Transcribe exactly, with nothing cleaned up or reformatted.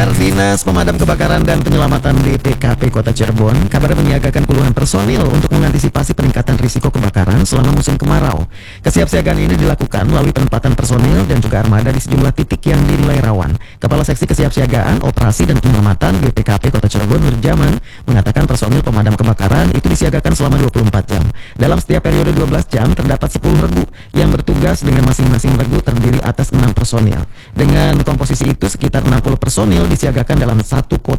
Pendengar, Dinas Pemadam Kebakaran dan Penyelamatan D P K P Kota Cirebon kabar menyiagakan puluhan personil untuk mengantisipasi peningkatan risiko kebakaran selama musim kemarau. Kesiapsiagaan ini dilakukan melalui penempatan personil dan juga armada di sejumlah titik yang dinilai rawan. Kepala Seksi Kesiapsiagaan, Operasi dan Penyelamatan D P K P Kota Cirebon, Nurjaman, mengatakan personil pemadam kebakaran itu disiagakan selama dua puluh empat jam. Dalam setiap periode dua belas jam terdapat sepuluh regu yang bertugas dengan masing-masing regu terdiri atas enam personil. Dengan komposisi itu sekitar enam puluh personil disiagakan dalam satu kota